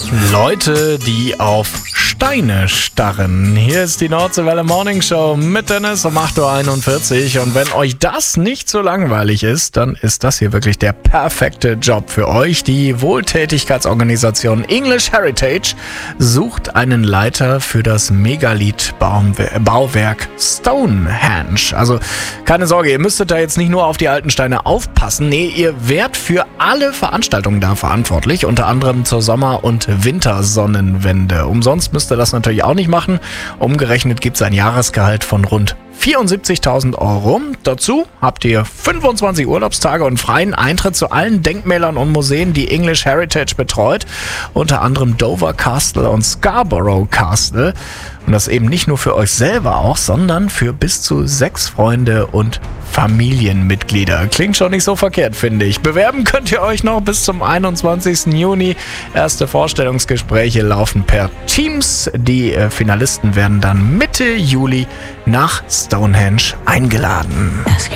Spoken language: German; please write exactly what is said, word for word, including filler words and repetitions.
Leute, die auf Steine starren. Hier ist die Nordseewelle Morning Show mit Dennis um acht Uhr einundvierzig. Und wenn euch das nicht so langweilig ist, dann ist das hier wirklich der perfekte Job für euch. Die Wohltätigkeitsorganisation English Heritage sucht einen Leiter für das Megalith-Bauwerk Stonehenge. Also keine Sorge, ihr müsstet da jetzt nicht nur auf die alten Steine aufpassen. Nee, ihr werdet für alle Veranstaltungen da verantwortlich, unter anderem zur Sommer- und Wintersonnenwende. Umsonst müsst ihr das natürlich auch nicht machen. Umgerechnet gibt es ein Jahresgehalt von rund vierundsiebzigtausend Euro. Dazu habt ihr fünfundzwanzig Urlaubstage und freien Eintritt zu allen Denkmälern und Museen, die English Heritage betreut. Unter anderem Dover Castle und Scarborough Castle. Und das eben nicht nur für euch selber auch, sondern für bis zu sechs Freunde und Familienmitglieder. Klingt schon nicht so verkehrt, finde ich. Bewerben könnt ihr euch noch bis zum einundzwanzigsten Juni. Erste Vorstellungsgespräche laufen per Teams. Die äh, Finalisten werden dann Mitte Juli nach Stonehenge eingeladen.